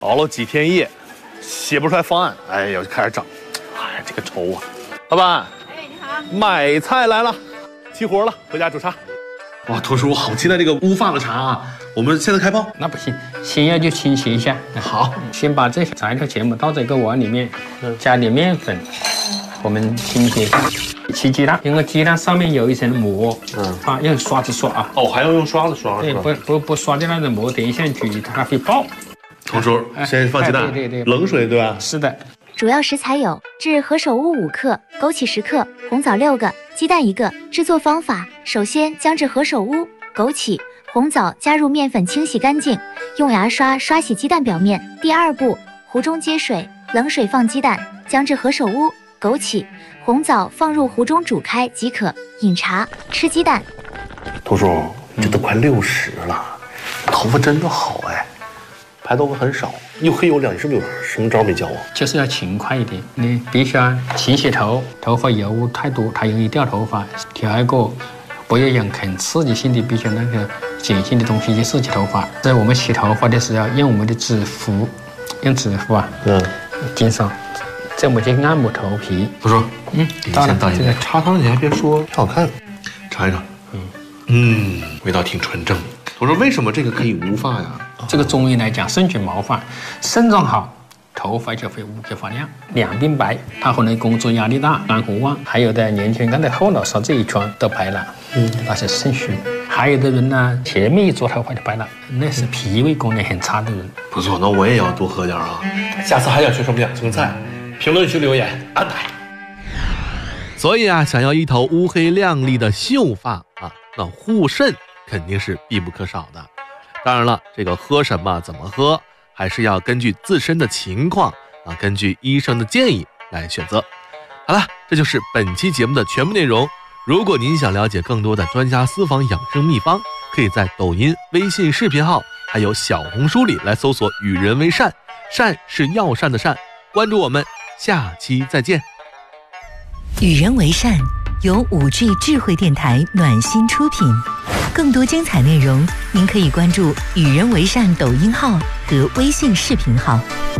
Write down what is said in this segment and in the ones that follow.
熬了几天夜，写不出来方案，哎呀，就开始整，哎呀，这个愁啊！老板， 哎，你好， 买菜来了，齐活了，回家煮茶。哇，同事，我好期待这个乌发的茶啊！我们现在开泡？ 那不行，先要就清洗一下。 好， 先把这些材料全部倒这个碗里面，加点面粉，我们清洁一下。起鸡蛋，因为鸡蛋上面有一层膜，用刷子刷啊。 哦，还要用刷子刷？ 对，不刷掉那种膜，等一下煮它会爆。 同事，先放鸡蛋， 对， 冷水对吧？ 是的。 主要食材有制何首乌5克、枸杞10克、红枣6个、鸡蛋1个。制作方法：首先将制何首乌、枸杞、红枣加入面粉清洗干净，用牙刷刷洗鸡蛋表面。第二步，壶中接水，冷水放鸡蛋，将制何首乌、枸杞、红枣放入壶中煮开即可。饮茶，吃鸡蛋。 同叔，这都快60了，头发真的好哎，白头发很少，又黑又亮，你是不是有什么招没教我？ 就是要勤快一点，你必须要勤洗头，头发油污太多，它容易掉头发。第二个，不要用很刺激性的、比较那个碱性的东西去刺激头发。在我们洗头发的时候，用我们的指腹，用指腹啊，经常这么去按摩头皮。 不说， 当然这个茶汤你还别说，挺好看，尝一尝。味道挺纯正。我说为什么这个可以无发呀？ 这个中医来讲，肾主毛发，肾脏好，头发就会无发亮，两鬓白。他可能工作压力大，肝火旺，还有的年轻人的后脑勺这一圈都白了，那是肾虚。还有的人呢，前面一撮头发就白了，那是脾胃功能很差的人。 不错，那我也要多喝点啊。下次还想学什么养生菜？评论区留言安排。所以啊，想要一头乌黑亮丽的秀发啊，那护肾肯定是必不可少的。当然了，这个喝什么怎么喝，还是要根据自身的情况啊，根据医生的建议来选择。好了，这就是本期节目的全部内容。如果您想了解更多的专家私房养生秘方，可以在抖音、微信视频号还有小红书里来搜索“与人为善”，善是药膳的善。关注我们，下期再见。 与人为善由5G 智慧电台暖心出品，更多精彩内容您可以关注与人为善抖音号和微信视频号。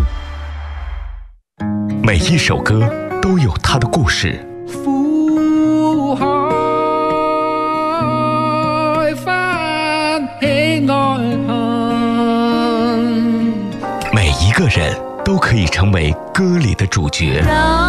每一首歌都有它的故事， 苦海翻起愛恨， 每一个人都可以成为歌里的主角。